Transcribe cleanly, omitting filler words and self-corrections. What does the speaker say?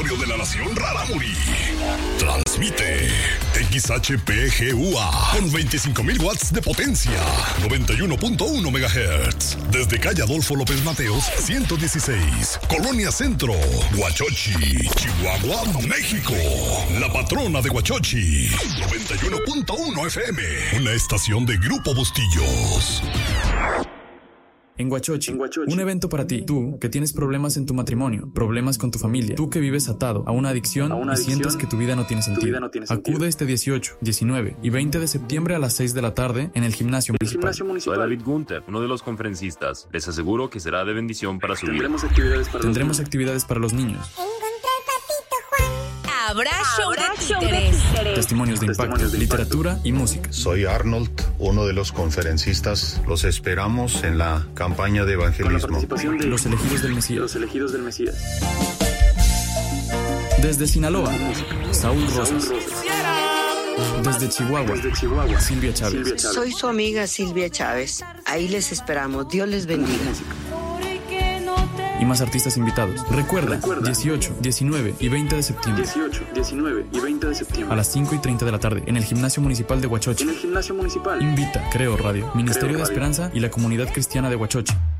Laboratorio de la Nación Rarámuri. Transmite XHPGUA con 25,000 watts de potencia, 91.1 MHz. Desde calle Adolfo López Mateos, 116, Colonia Centro, Huachochi, Chihuahua, México. La patrona de Huachochi, 91.1 FM. Una estación de Grupo Bustillos. En Huachochi, un evento para ti, tú que tienes problemas en tu matrimonio, problemas con tu familia, tú que vives atado a una adicción y sientes que tu vida no tiene sentido. Acude este 18, 19 y 20 de septiembre a las 6 de la tarde en el Gimnasio Municipal. Soy David Gunther, uno de los conferencistas. Les aseguro que será de bendición para su vida. Tendremos actividades para los niños. Habrá show de títeres. Testimonios de impacto, literatura y música. Soy Arnold, uno de los conferencistas. Los esperamos en la campaña de evangelismo. Los elegidos del Mesías. Desde Sinaloa, Saúl Rosas. Desde Chihuahua, Silvia Chávez. Soy su amiga Silvia Chávez. Ahí les esperamos. Dios les bendiga. Y más artistas invitados. Recuerda, 18, 19 y 20 de septiembre. A las 5:30 de la tarde en el Gimnasio Municipal de Huachochi. Invita Creo Radio, Ministerio de Esperanza y la Comunidad Cristiana de Huachochi.